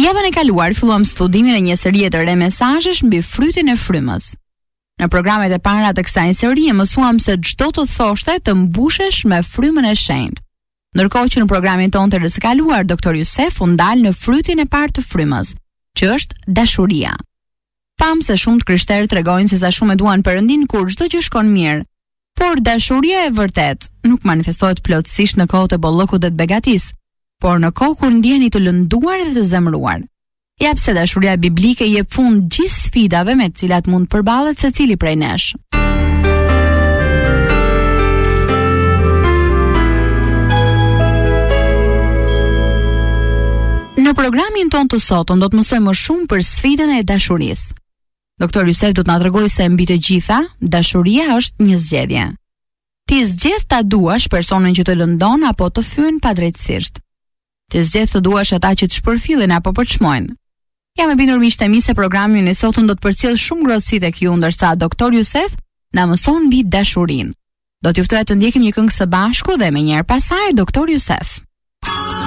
Javën e kaluar filluam studimin e një serie të re mesazhesh mbi frytin e frymës. Në programet e para të kësaj serie mësuam se çdo të thoshte të mbushesh me frymën e shenjtë. Ndërkohë që në programin tonë të rrës kaluar, doktor Jusef u ndal në frytin e parë të frymës, që është dashuria. Pam se shumë të krishterë tregojnë se sa shumë e duan Perëndin kur çdo gjë shkon mirë, por dashuria e vërtet nuk manifestohet plotësisht në kohët e bollokut dhe të begatisë, por në kohë kur ndjeni të lënduar dhe të zemëruar. Ja pse dashuria biblike jep fund gjithë sfidave me të cilat mund të përballet secili prej nesh. Në programin ton të sotëm do të mësojmë më shumë për sfidën e dashurisë. Doktor Jusef do të na tregojë se mbi të gjitha, dashuria është një zgjedhje. Ti zgjedh ta duash personin që të lëndon apo të fyen padrejtësisht. Ti zgjedh të duash ata që të shpërfillen apo të çmojnë. Jam e bindur miqtë e mi se programi i sotëm do të përcjell shumë ngrohtësi tek ju, ndërsa doktor Jusef na mëson mbi dashurinë. Do t'ju ftoj të ndjekim një këngë së bashku dhe menjëherë pasaj doktor Jusef.